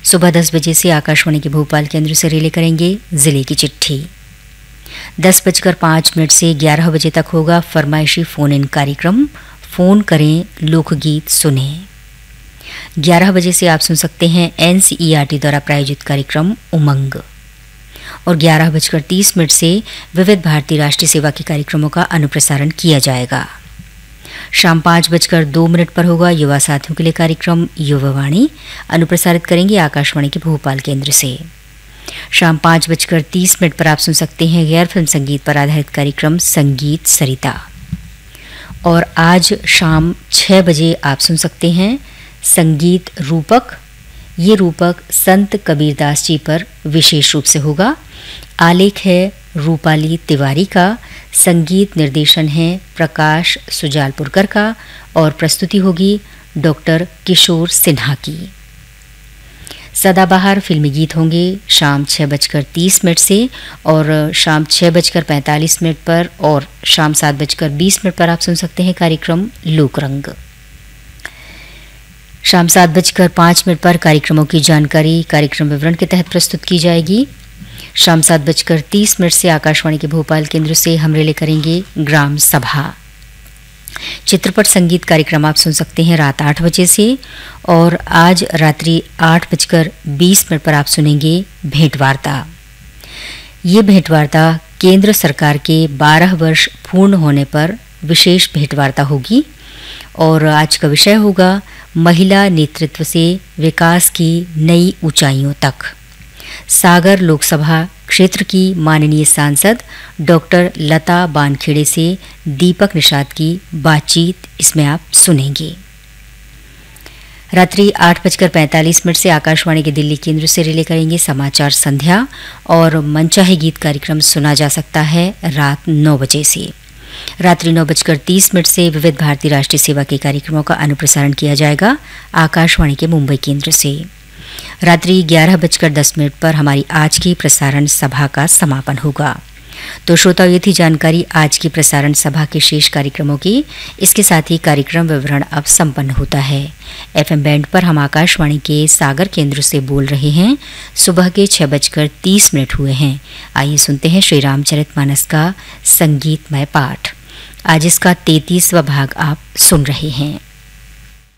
सुबह 10 बजे से आकाशवाणी के भोपाल केंद्र से रिले करेंगे जिले की चिट्ठी। 10:05 से 11 बजे तक होगा फरमाइशी फोन इन कार्यक्रम, फोन करें लोकगीत सुने। 11 बजे से आप सुन सकते हैं NCERT द्वारा प्रायोजित कार्यक्रम उमंग, और 11:30 से विविध भारती राष्ट्रीय सेवा के कार्यक्रमों का अनुप्रसारण किया जाएगा। शाम 5:02 पर होगा युवा साथियों के लिए कार्यक्रम युवावाणी, अनुप्रसारित करेंगे आकाशवाणी के भोपाल केंद्र से। शाम 5:30 पर आप सुन सकते हैं गैर फिल्म संगीत पर आधारित कार्यक्रम संगीत सरिता, और आज शाम 6 बजे आप सुन सकते हैं संगीत रूपक। ये रूपक संत कबीरदास जी पर विशेष रूप से होगा। आलेख है रूपाली तिवारी का, संगीत निर्देशन है प्रकाश सुजालपुरकर का, और प्रस्तुति होगी डॉक्टर किशोर सिन्हा की। सदाबहार फिल्मी गीत होंगे शाम 6:30 से, और शाम 6:45 पर और शाम 7:20 पर आप सुन सकते हैं कार्यक्रम लोकरंग। शाम 7:05 पर कार्यक्रमों की जानकारी कार्यक्रम विवरण के तहत प्रस्तुत की जाएगी। शाम 7:30 से आकाशवाणी के भोपाल केंद्र से हम रिले करेंगे ग्राम सभा। चित्रपट संगीत कार्यक्रम आप सुन सकते हैं रात 8 बजे से, और आज रात्रि 8:20 पर आप सुनेंगे भेंटवार्ता। ये भेंटवार्ता केंद्र सरकार के 12 वर्ष पूर्ण होने पर विशेष भेंटवार्ता होगी, और आज का विषय होगा महिला नेतृत्व से विकास की नई ऊंचाइयों तक। सागर लोकसभा क्षेत्र की माननीय सांसद डॉक्टर लता बानखेड़े से दीपक निषाद की बातचीत इसमें आप सुनेंगे। रात्रि 8:45 से आकाशवाणी के दिल्ली केंद्र से रिले करेंगे समाचार संध्या, और मनचाहे गीत कार्यक्रम सुना जा सकता है रात 9 बजे से। रात्रि 9:30 से विविध भारती राष्ट्रीय सेवा के कार्यक्रमों का अनुप्रसारण किया जाएगा आकाशवाणी के मुंबई केंद्र से। रात्रि 11:10 पर हमारी आज की प्रसारण सभा का समापन होगा। तो श्रोताओ, ये थी जानकारी आज की प्रसारण सभा के शेष कार्यक्रमों की। इसके साथ ही कार्यक्रम विवरण अब संपन्न होता है। FM बैंड पर हम आकाशवाणी के सागर केंद्र से बोल रहे हैं। सुबह के 6:30 हुए हैं। आइए सुनते हैं श्री रामचरितमानस का संगीतमय पाठ। आज इसका 33वां भाग आप सुन रहे हैं।